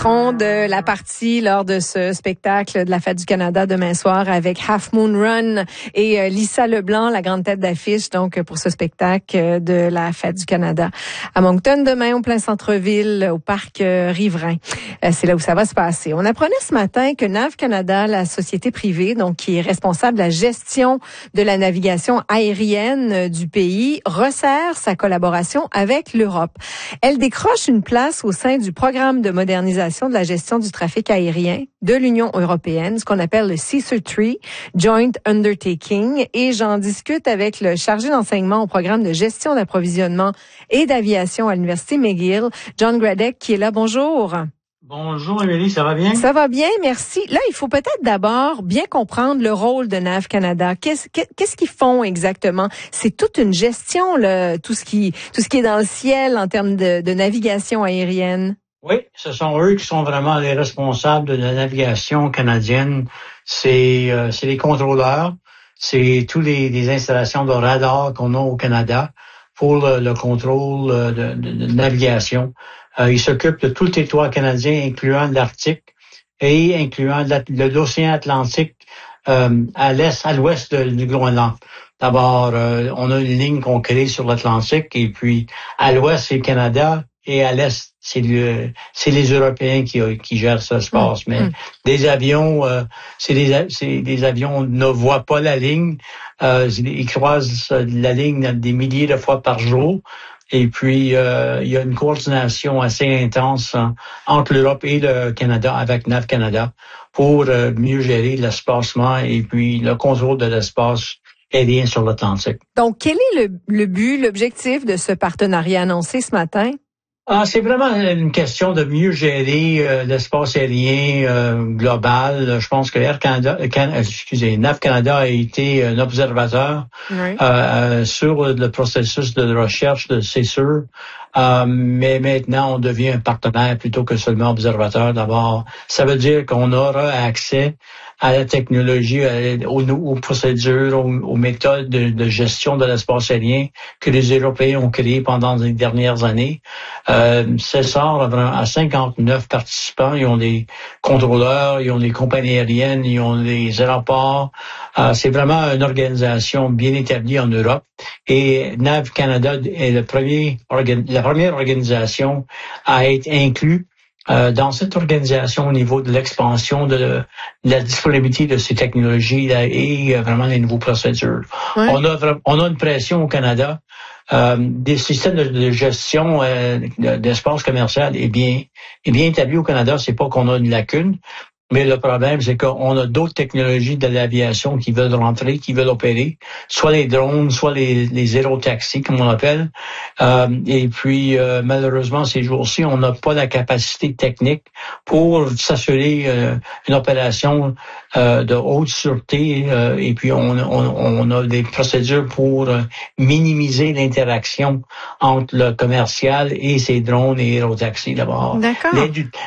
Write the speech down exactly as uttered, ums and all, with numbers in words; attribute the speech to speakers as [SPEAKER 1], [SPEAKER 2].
[SPEAKER 1] De la partie lors de ce spectacle de la Fête du Canada demain soir avec Half Moon Run et euh, Lisa Leblanc, la grande tête d'affiche donc pour ce spectacle de la Fête du Canada à Moncton demain au plein centre-ville au parc euh, riverain. Euh, c'est là où ça va se passer. On apprenait ce matin que Nav Canada, la société privée donc qui est responsable de la gestion de la navigation aérienne du pays, resserre sa collaboration avec l'Europe. Elle décroche une place au sein du programme de modernisation de la gestion du trafic aérien de l'Union européenne, ce qu'on appelle le C E S A trois Joint Undertaking. Et j'en discute avec le chargé d'enseignement au programme de gestion d'approvisionnement et d'aviation à l'Université McGill, John Gradek, qui est là. Bonjour.
[SPEAKER 2] Bonjour Émilie, ça va bien?
[SPEAKER 1] Ça va bien, merci. Là, il faut peut-être d'abord bien comprendre le rôle de Nav Canada. Qu'est-ce, qu'est-ce qu'ils font exactement? C'est toute une gestion, là, tout ce qui, tout ce qui est dans le ciel en termes de, de navigation aérienne.
[SPEAKER 2] Oui, ce sont eux qui sont vraiment les responsables de la navigation canadienne. C'est, euh, c'est les contrôleurs, c'est tous les, les installations de radar qu'on a au Canada pour le, le contrôle de, de, de navigation. Euh, ils s'occupent de tout le territoire canadien, incluant l'Arctique et incluant le, l'océan Atlantique euh, à l'est, à l'ouest de, du Groenland. D'abord, euh, on a une ligne qu'on crée sur l'Atlantique et puis à l'ouest, c'est le Canada. Et à l'est, c'est le, c'est les Européens qui, qui gèrent ce espace. Mais mmh. des avions, euh, c'est des, c'est des avions ne voient pas la ligne. Euh, ils croisent la ligne des milliers de fois par jour. Et puis, euh, il y a une coordination assez intense hein, entre l'Europe et le Canada avec Nav Canada pour euh, mieux gérer l'espacement et puis le contrôle de l'espace aérien sur l'Atlantique.
[SPEAKER 1] Donc, quel est le, le but, l'objectif de ce partenariat annoncé ce matin?
[SPEAKER 2] Ah, c'est vraiment une question de mieux gérer euh, l'espace aérien euh, global. Je pense que Air Canada, Can, excusez, Nav Canada a été un observateur oui. euh, sur le processus de recherche de C E S A. Euh, mais maintenant, on devient un partenaire plutôt que seulement observateur. D'abord, ça veut dire qu'on aura accès à la technologie, aux, aux procédures, aux, aux méthodes de, de gestion de l'espace aérien que les Européens ont créées pendant les dernières années. Euh, C E S A a cinquante-neuf participants. Ils ont des contrôleurs, ils ont des compagnies aériennes, ils ont des aéroports. Euh, c'est vraiment une organisation bien établie en Europe. Et Nav Canada est le premier, la première organisation à être inclue Euh, dans cette organisation au niveau de l'expansion de, de la disponibilité de ces technologies là, et euh, vraiment les nouveaux procédures. Ouais. On a on a une pression au Canada. Euh, des systèmes de, de gestion euh, d'espace commercial est bien est bien établi au Canada. C'est pas qu'on a une lacune. Mais le problème, c'est qu'on a d'autres technologies de l'aviation qui veulent rentrer, qui veulent opérer, soit les drones, soit les, les aérotaxis, comme on appelle. Euh, et puis, euh, malheureusement, ces jours-ci, on n'a pas la capacité technique pour s'assurer euh, une opération euh, de haute sûreté. Euh, et puis, on, on, on a des procédures pour euh, minimiser l'interaction entre le commercial et ces drones et aérotaxis d'abord.
[SPEAKER 1] D'accord.